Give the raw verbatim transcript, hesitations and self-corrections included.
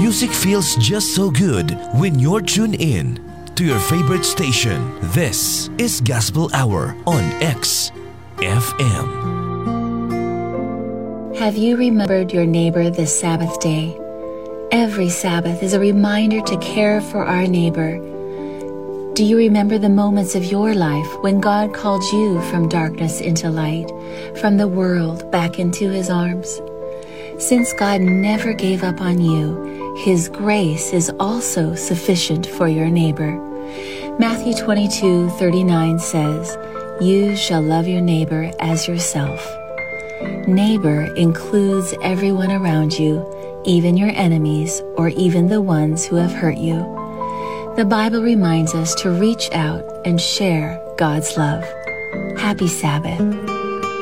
Music feels just so good when you're tuned in to your favorite station. This is Gospel Hour on X F M. Have you remembered your neighbor this Sabbath day? Every Sabbath is a reminder to care for our neighbor. Do you remember the moments of your life when God called you from darkness into light, from the world back into His arms? Since God never gave up on you, His grace is also sufficient for your neighbor. Matthew twenty-two thirty-nine says, "You shall love your neighbor as yourself." Neighbor includes everyone around you, even your enemies or even the ones who have hurt you. The Bible reminds us to reach out and share God's love. Happy Sabbath.